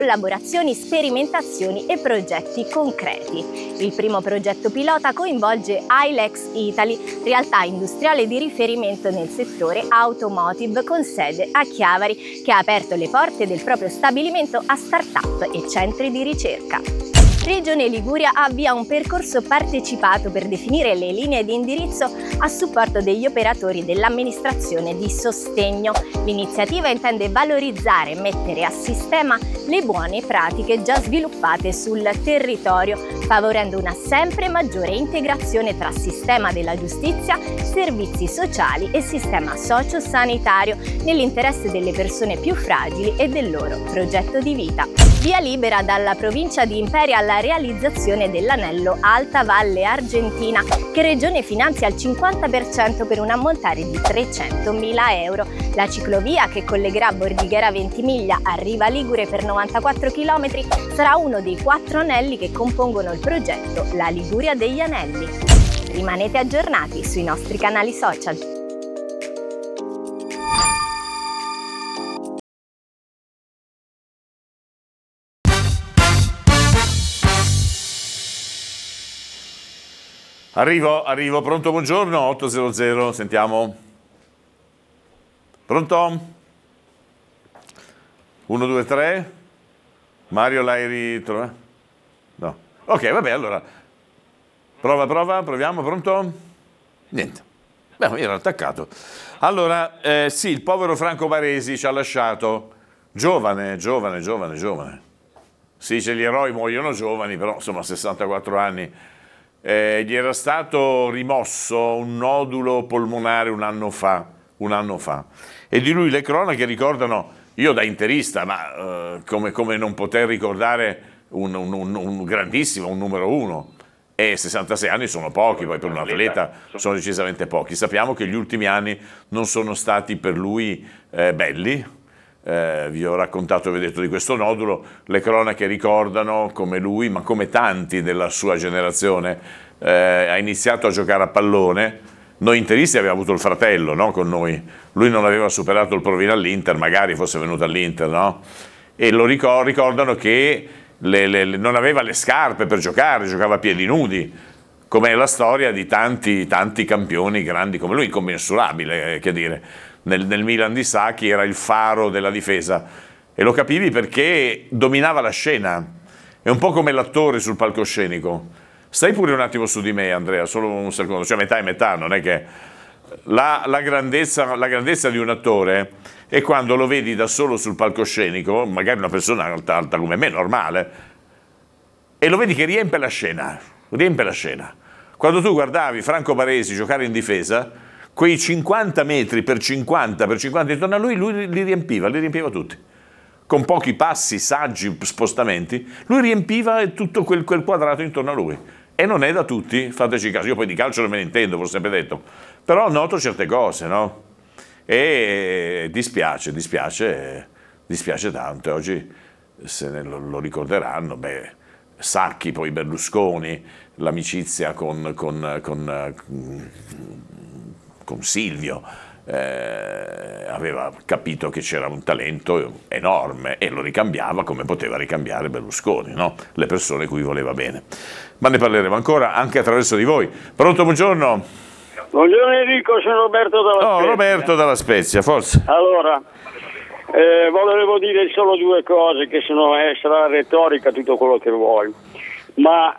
collaborazioni, sperimentazioni e progetti concreti. Il primo progetto pilota coinvolge Hilex Italy, realtà industriale di riferimento nel settore automotive con sede a Chiavari, che ha aperto le porte del proprio stabilimento a start-up e centri di ricerca. Regione Liguria avvia un percorso partecipato per definire le linee di indirizzo a supporto degli operatori dell'amministrazione di sostegno. L'iniziativa intende valorizzare e mettere a sistema le buone pratiche già sviluppate sul territorio, favorendo una sempre maggiore integrazione tra sistema della giustizia, servizi sociali e sistema socio-sanitario nell'interesse delle persone più fragili e del loro progetto di vita. Via libera dalla provincia di Imperia alla realizzazione dell'anello Alta Valle Argentina, che Regione finanzia al 50% per un ammontare di 300.000 euro. La ciclovia che collegherà Bordighera Ventimiglia a Riva Ligure per 94 km sarà uno dei 4 anelli che compongono il progetto La Liguria degli Anelli. Rimanete aggiornati sui nostri canali social. Arrivo, pronto, buongiorno, 800, sentiamo. Pronto? 1, 2, 3. Mario, l'hai ritrovato? No. Ok, vabbè, allora. Proviamo, pronto? Niente. Beh, mi ero attaccato. Allora, sì, il povero Franco Baresi ci ha lasciato. Giovane. Si dice gli eroi muoiono giovani, però insomma 64 anni. Gli era stato rimosso un nodulo polmonare un anno fa, e di lui le cronache ricordano, io da interista, ma come non poter ricordare un grandissimo, un numero uno, e 66 anni sono pochi, poi per un atleta sono decisamente pochi. Sappiamo che gli ultimi anni non sono stati per lui belli. Vi ho raccontato, vi ho detto di questo nodulo, le cronache ricordano come lui, ma come tanti della sua generazione, ha iniziato a giocare a pallone. Noi interisti avevamo avuto il fratello, no, con noi, lui non aveva superato il provino all'Inter, magari fosse venuto all'Inter, no? E lo ricordano che non aveva le scarpe per giocare, giocava a piedi nudi, come è la storia di tanti campioni grandi come lui, incommensurabile, che dire. Nel Milan di Sacchi era il faro della difesa, e lo capivi perché dominava la scena. È un po' come l'attore sul palcoscenico. Stai pure un attimo su di me, Andrea, solo un secondo, cioè metà e metà, non è che la grandezza di un attore è quando lo vedi da solo sul palcoscenico, magari una persona alta come me, normale, e lo vedi che riempie la scena. Quando tu guardavi Franco Baresi giocare in difesa, quei 50 metri per 50 intorno a lui li riempiva tutti. Con pochi passi, saggi, spostamenti, lui riempiva tutto quel quadrato intorno a lui. E non è da tutti, fateci caso. Io poi di calcio non me ne intendo, ve l'ho sempre detto. Però noto certe cose, no? E dispiace tanto. E oggi se ne lo ricorderanno, Sacchi, poi Berlusconi, l'amicizia con Silvio, aveva capito che c'era un talento enorme e lo ricambiava come poteva ricambiare Berlusconi, no? Le persone cui voleva bene. Ma ne parleremo ancora anche attraverso di voi. Pronto, buongiorno. Buongiorno Enrico, sono Roberto dalla Spezia. Roberto dalla Spezia, forse. Allora, volevo dire solo due cose, che sarà retorica tutto quello che vuoi, ma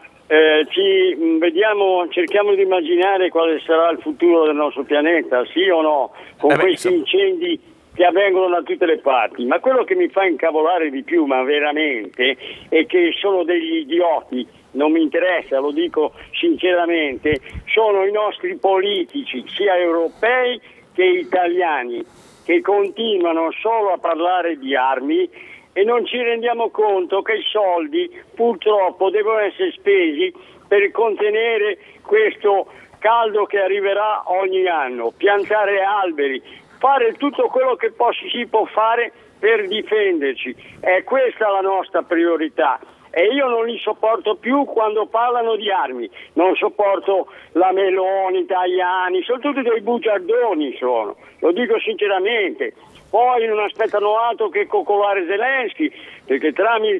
cerchiamo di immaginare quale sarà il futuro del nostro pianeta, sì o no, con questi incendi che avvengono da tutte le parti. Ma quello che mi fa incavolare di più, ma veramente, è che sono degli idioti, non mi interessa, lo dico sinceramente, sono i nostri politici, sia europei che italiani, che continuano solo a parlare di armi e non ci rendiamo conto che i soldi purtroppo devono essere spesi per contenere questo caldo che arriverà ogni anno, piantare alberi, fare tutto quello che si può fare per difenderci. È questa la nostra priorità. E io non li sopporto più quando parlano di armi, non sopporto la Meloni, Tajani, sono tutti dei bugiardoni, lo dico sinceramente. Poi non aspettano altro che coccolare Zelensky, perché tramite